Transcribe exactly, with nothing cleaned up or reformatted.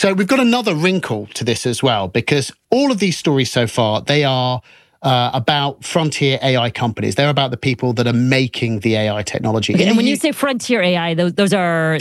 So we've got another wrinkle to this as well, because all of these stories so far, they are uh, about frontier A I companies. They're about the people that are making the A I technology. Okay, and when you say frontier A I, those, those are